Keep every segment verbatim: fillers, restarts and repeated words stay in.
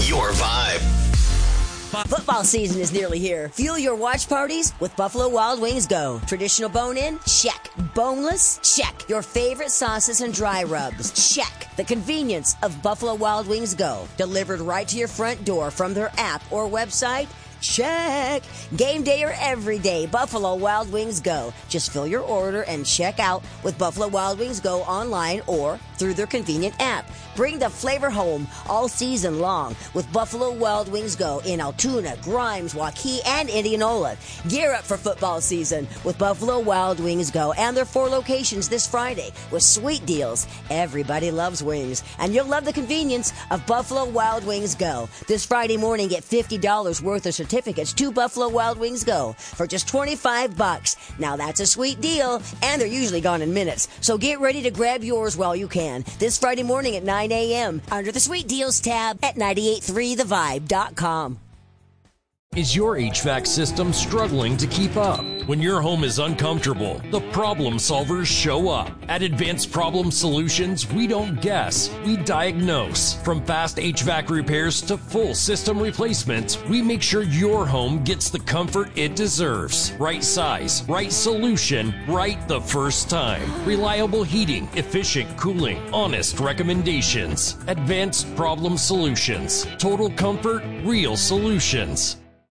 your vibe. Football season is nearly here. Fuel your watch parties with Buffalo Wild Wings Go. Traditional bone-in? Check. Boneless? Check. Your favorite sauces and dry rubs? Check. The convenience of Buffalo Wild Wings Go. Delivered right to your front door from their app or website? Check. Game day or every day, Buffalo Wild Wings Go. Just fill your order and check out with Buffalo Wild Wings Go online or through their convenient app. Bring the flavor home all season long with Buffalo Wild Wings Go in Altoona, Grimes, Waukee, and Indianola. Gear up for football season with Buffalo Wild Wings Go and their four locations this Friday with sweet deals. Everybody loves wings, and you'll love the convenience of Buffalo Wild Wings Go. This Friday morning, get fifty dollars worth of certificates to Buffalo Wild Wings Go for just twenty-five bucks. Now that's a sweet deal, and they're usually gone in minutes. So get ready to grab yours while you can. This Friday morning at nine a.m. under the Sweet Deals tab at nine eight three the vibe dot com. Is your H V A C system struggling to keep up? When your home is uncomfortable, the problem solvers show up. At Advanced Problem Solutions, we don't guess, we diagnose. From fast H V A C repairs to full system replacements, we make sure your home gets the comfort it deserves. Right size, right solution, right the first time. Reliable heating, efficient cooling, honest recommendations. Advanced Problem Solutions. Total comfort, real solutions.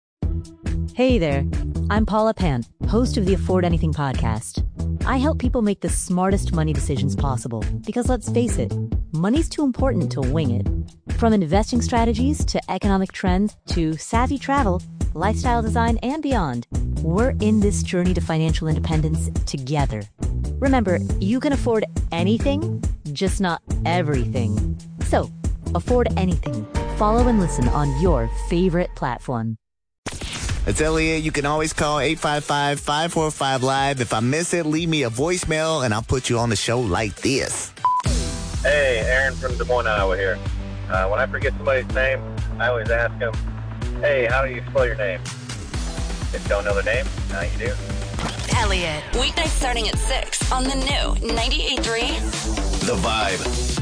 Hey there, I'm Paula Pant, host of the Afford Anything podcast. I help people make the smartest money decisions possible because let's face it, money's too important to wing it. From investing strategies to economic trends to savvy travel, lifestyle design, and beyond, we're in this journey to financial independence together. Remember, you can afford anything, just not everything. So, afford anything. Follow and listen on your favorite platform. It's Elliot. You can always call eight five five, five four five, live. If I miss it, leave me a voicemail, and I'll put you on the show like this. Hey, Aaron from Des Moines, Iowa here. Uh, when I forget somebody's name, I always ask them, hey, how do you spell your name? If you don't know their name, now you do. Elliot, weeknights starting at six on the new ninety-eight point three The Vibe.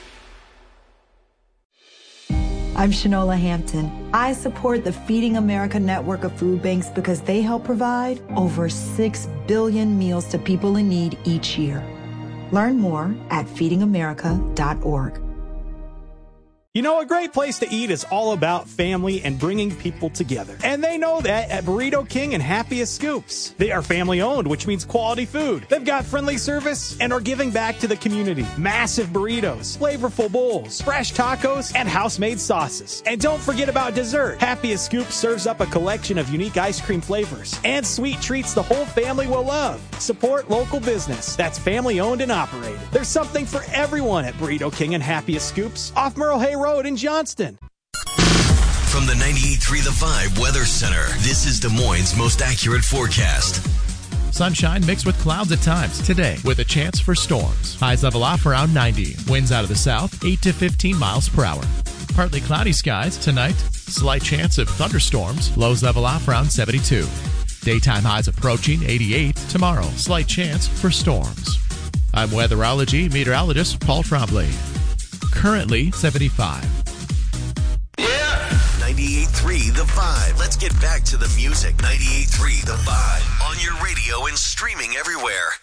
I'm Shanola Hampton. I support the Feeding America network of food banks because they help provide over six billion meals to people in need each year. Learn more at feeding america dot org. You know, a great place to eat is all about family and bringing people together. And they know that at Burrito King and Happiest Scoops. They are family owned, which means quality food. They've got friendly service and are giving back to the community. Massive burritos, flavorful bowls, fresh tacos, and house-made sauces. And don't forget about dessert. Happiest Scoops serves up a collection of unique ice cream flavors and sweet treats the whole family will love. Support local business that's family owned and operated. There's something for everyone at Burrito King and Happiest Scoops off Merle Hay Road in Johnston. From the ninety-eight point three The Vibe Weather Center, this is Des Moines' most accurate forecast. Sunshine mixed with clouds at times today with a chance for storms. Highs level off around ninety. Winds out of the south, eight to fifteen miles per hour. Partly cloudy skies tonight. Slight chance of thunderstorms. Lows level off around seventy-two. Daytime highs approaching eighty-eight. Tomorrow, slight chance for storms. I'm weatherology meteorologist Paul Trombley. Currently seventy-five. Yeah! ninety-eight point three The Vibe. Let's get back to the music. ninety-eight point three The Vibe. On your radio and streaming everywhere.